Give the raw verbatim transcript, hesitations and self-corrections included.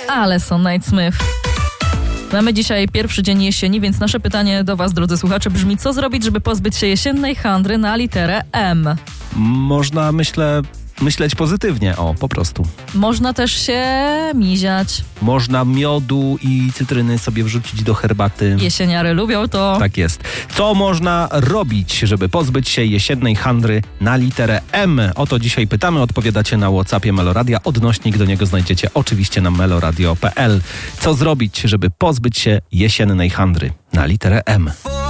Alison Knight-Smith. Mamy dzisiaj pierwszy dzień jesieni, więc nasze pytanie do was, drodzy słuchacze, brzmi: co zrobić, żeby pozbyć się jesiennej handry na literę M? Można, myślę, myśleć pozytywnie, o, po prostu. Można też się miziać. Można miodu i cytryny sobie wrzucić do herbaty. Jesieniary lubią to. Tak jest. Co można robić, żeby pozbyć się jesiennej handry na literę M? O to dzisiaj pytamy, odpowiadacie na WhatsAppie Meloradia. Odnośnik do niego znajdziecie oczywiście na meloradio kropka p l. Co zrobić, żeby pozbyć się jesiennej handry na literę M?